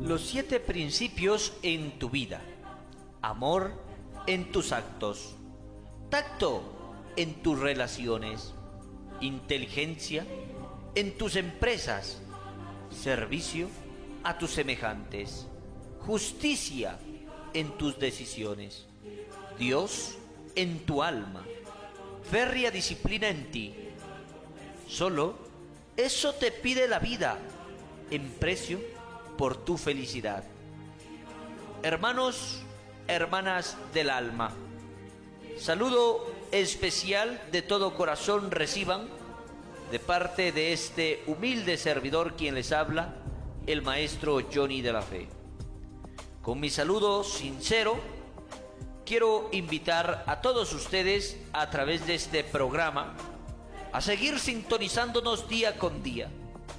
Los 7 principios en tu vida. Amor en tus actos. Tacto en tus relaciones. Inteligencia en tus empresas. Servicio a tus semejantes. Justicia en tus decisiones. Dios en tu alma. Férrea disciplina en ti. Solo eso te pide la vida en precio por tu felicidad. Hermanos, hermanas del alma, saludo especial de todo corazón reciban de parte de este humilde servidor quien les habla, el maestro Johnny de la Fe. Con mi saludo sincero, quiero invitar a todos ustedes a través de este programa a seguir sintonizándonos día con día,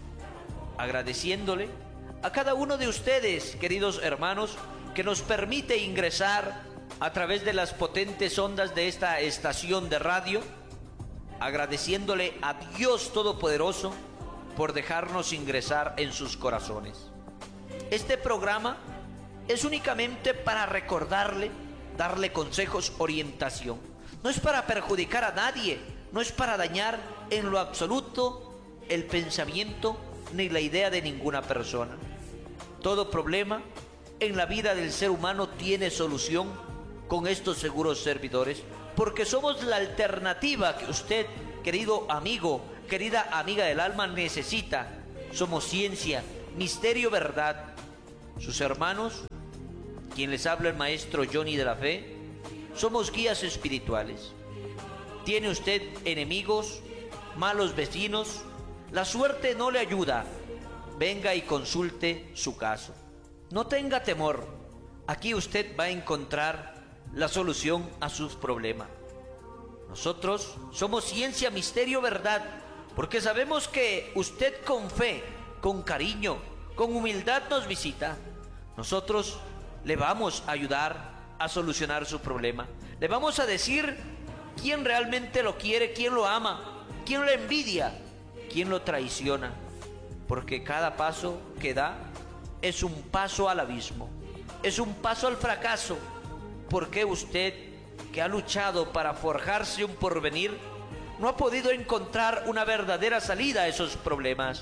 agradeciéndole a cada uno de ustedes, queridos hermanos, que nos permite ingresar a través de las potentes ondas de esta estación de radio, agradeciéndole a Dios Todopoderoso por dejarnos ingresar en sus corazones. Este programa es únicamente para recordarle, darle consejos, orientación. No es para perjudicar a nadie, no es para dañar en lo absoluto el pensamiento ni la idea de ninguna persona. Todo problema en la vida del ser humano tiene solución con estos seguros servidores, porque somos la alternativa que usted, querido amigo, querida amiga del alma, necesita. Somos ciencia, misterio, verdad. Sus hermanos, quien les habla el maestro Johnny de la Fe, somos guías espirituales. ¿Tiene usted enemigos, malos vecinos? La suerte no le ayuda. Venga y consulte su caso. No tenga temor. Aquí usted va a encontrar la solución a sus problemas. Nosotros somos ciencia, misterio, verdad, porque sabemos que usted con fe, con cariño, con humildad nos visita. Nosotros le vamos a ayudar a solucionar su problema. Le vamos a decir quién realmente lo quiere, quién lo ama, quién lo envidia, quién lo traiciona, porque cada paso que da es un paso al abismo, es un paso al fracaso. Porque usted, que ha luchado para forjarse un porvenir, no ha podido encontrar una verdadera salida a esos problemas.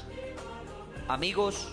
Amigos,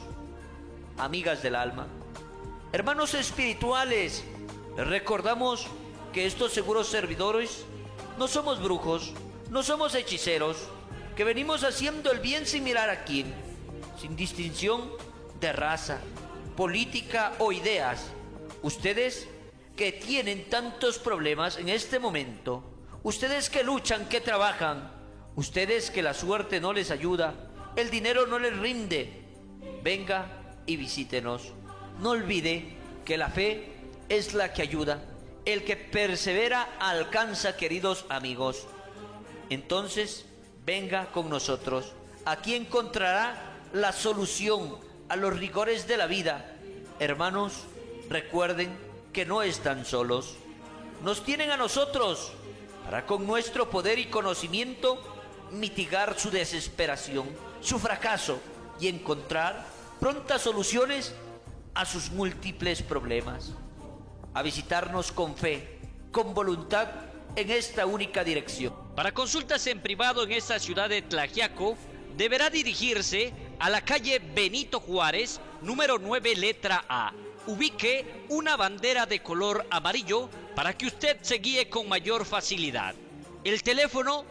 amigas del alma, hermanos espirituales, les recordamos que estos seguros servidores no somos brujos, no somos hechiceros, que venimos haciendo el bien sin mirar a quién, sin distinción de raza, política o ideas. Ustedes que tienen tantos problemas en este momento, ustedes que luchan, que trabajan, ustedes que la suerte no les ayuda, el dinero no les rinde, venga y visítenos. No olvide que la fe es la que ayuda. El que persevera alcanza, queridos amigos. Entonces, venga con nosotros. Aquí encontrará la solución a los rigores de la vida. Hermanos, recuerden que no están solos. Nos tienen a nosotros para con nuestro poder y conocimiento mitigar su desesperación, su fracaso y encontrar prontas soluciones a sus múltiples problemas. A visitarnos con fe, con voluntad en esta única dirección. Para consultas en privado en esta ciudad de Tlaxiaco, deberá dirigirse a la calle Benito Juárez, número 9, letra A. Ubique una bandera de color amarillo para que usted se guíe con mayor facilidad. El teléfono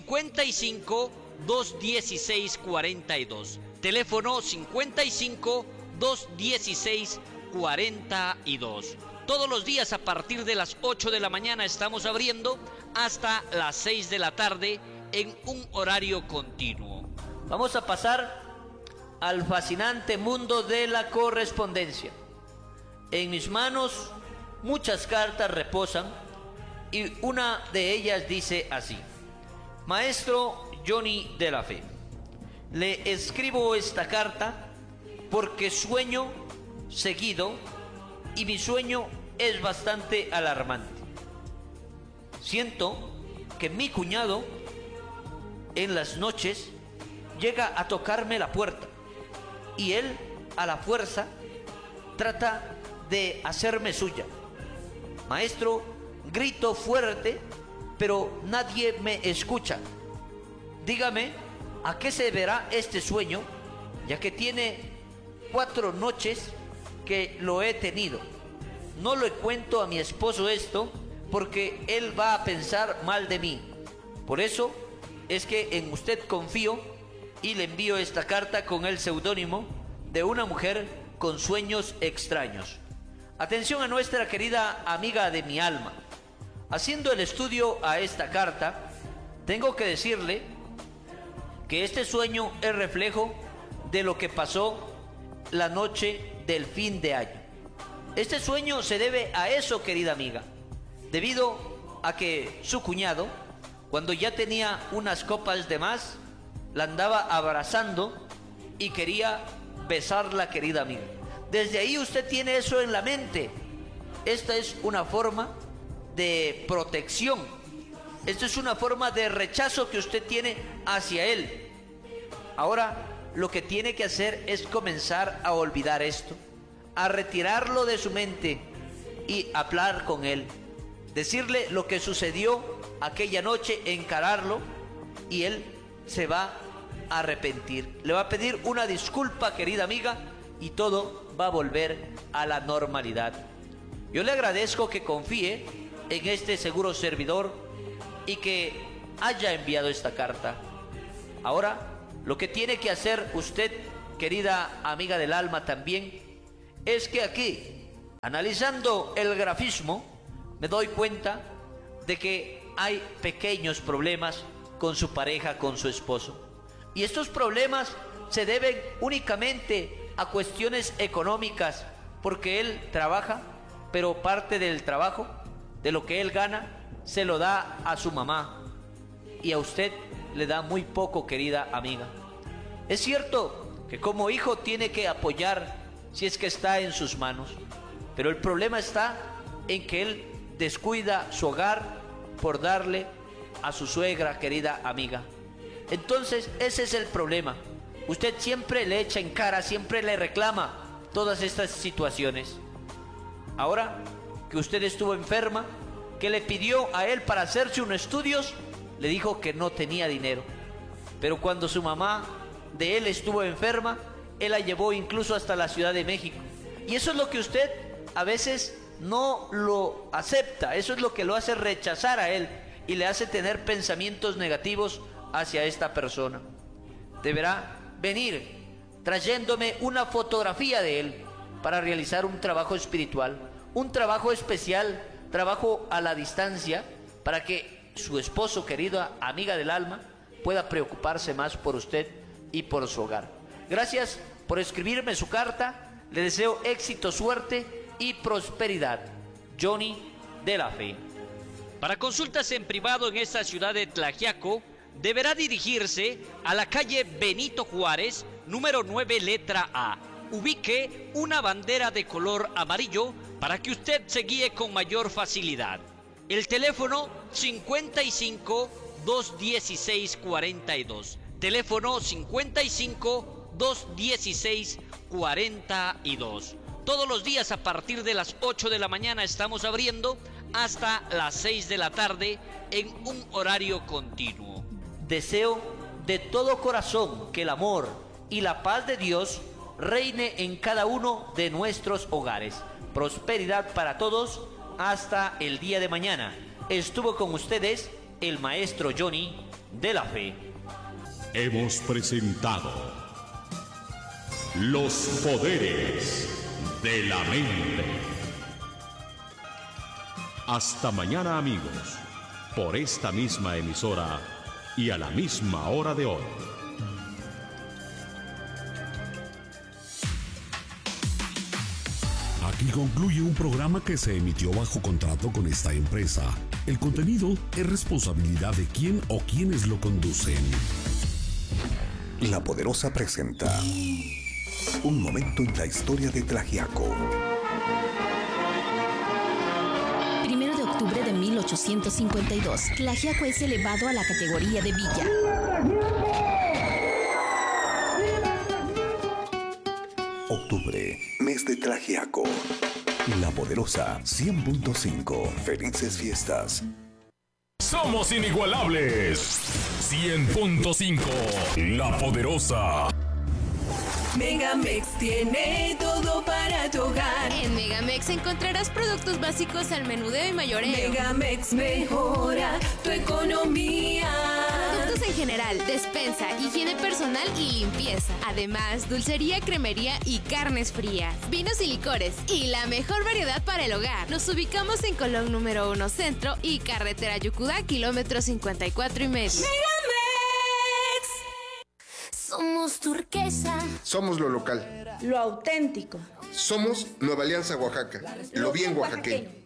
55 216 42. Teléfono 55 216 42. Todos los días a partir de las 8 de la mañana estamos abriendo hasta las 6 de la tarde en un horario continuo. Vamos a pasar al fascinante mundo de la correspondencia. En mis manos muchas cartas reposan y una de ellas dice así: Maestro Johnny de la Fe, le escribo esta carta porque sueño seguido y mi sueño es bastante alarmante. Siento que mi cuñado en las noches llega a tocarme la puerta y él a la fuerza trata de hacerme suya. Maestro, grito fuerte, pero nadie me escucha. Dígame, ¿a qué se deberá este sueño? Ya que tiene 4 noches que lo he tenido. No le cuento a mi esposo esto porque él va a pensar mal de mí. Por eso es que en usted confío y le envío esta carta con el seudónimo de una mujer con sueños extraños. Atención a nuestra querida amiga de mi alma. Haciendo el estudio a esta carta, tengo que decirle que este sueño es reflejo de lo que pasó la noche del fin de año. Este sueño se debe a eso, querida amiga, debido a que su cuñado, cuando ya tenía unas copas de más, la andaba abrazando y quería besarla, querida amiga. Desde ahí usted tiene eso en la mente. Esta es una forma de protección. Esta es una forma de rechazo que usted tiene hacia él. Ahora, lo que tiene que hacer es comenzar a olvidar esto, a retirarlo de su mente y hablar con él. Decirle lo que sucedió aquella noche, encararlo, y él se va a arrepentir. Le va a pedir una disculpa, querida amiga, y todo va a volver a la normalidad. Yo le agradezco que confíe en este seguro servidor y que haya enviado esta carta. Ahora, lo que tiene que hacer usted, querida amiga del alma, también, es que aquí, analizando el grafismo, me doy cuenta de que hay pequeños problemas con su pareja, con su esposo. Y estos problemas se deben únicamente a cuestiones económicas, porque él trabaja, pero parte del trabajo, de lo que él gana, se lo da a su mamá, y a usted le da muy poco, querida amiga. Es cierto que como hijo tiene que apoyar si es que está en sus manos, pero el problema está en que él descuida su hogar por darle a su suegra, querida amiga. Entonces ese es el problema. Usted siempre le echa en cara, siempre le reclama todas estas situaciones. Ahora que usted estuvo enferma, que le pidió a él para hacerse unos estudios, le dijo que no tenía dinero. Pero cuando su mamá de él estuvo enferma, él la llevó incluso hasta la Ciudad de México. Y eso es lo que usted a veces no lo acepta. Eso es lo que lo hace rechazar a él y le hace tener pensamientos negativos hacia esta persona. Deberá venir trayéndome una fotografía de él para realizar un trabajo espiritual, un trabajo especial, trabajo a la distancia, para que su esposo, querida amiga del alma, pueda preocuparse más por usted y por su hogar. Gracias por escribirme su carta. Le deseo éxito, suerte y prosperidad. Johnny de la Fe. Para consultas en privado en esta ciudad de Tlaxiaco, deberá dirigirse a la calle Benito Juárez, número 9, letra A. Ubique una bandera de color amarillo para que usted se guíe con mayor facilidad. El teléfono 55 216 42. Teléfono 55 216 42. Todos los días a partir de las 8 de la mañana estamos abriendo hasta las 6 de la tarde en un horario continuo. Deseo de todo corazón que el amor y la paz de Dios reine en cada uno de nuestros hogares. Prosperidad para todos hasta el día de mañana. Estuvo con ustedes el maestro Johnny de la Fe. Hemos presentado Los Poderes de la Mente. Hasta mañana, amigos, por esta misma emisora y a la misma hora de hoy. Aquí concluye un programa que se emitió bajo contrato con esta empresa. El contenido es responsabilidad de quien o quienes lo conducen. La Poderosa presenta Un momento en la historia de Tlaxiaco. 1 de octubre de 1852, Tlaxiaco es elevado a la categoría de villa. Octubre, mes de Tlaxiaco. La Poderosa 100.5. Felices fiestas. Somos inigualables. 100.5. La Poderosa. Megamex tiene todo para tu hogar. En Megamex encontrarás productos básicos al menudeo y mayoreo. Megamex mejora tu economía. Productos en general, despensa, higiene personal y limpieza. Además, dulcería, cremería y carnes frías. Vinos y licores y la mejor variedad para el hogar. Nos ubicamos en Colón número 1 Centro y Carretera Yucudá, kilómetro 54 y medio. Megamex. Somos turquesa. Somos lo local. Lo auténtico. Somos Nueva Alianza Oaxaca. Lo bien oaxaqueño.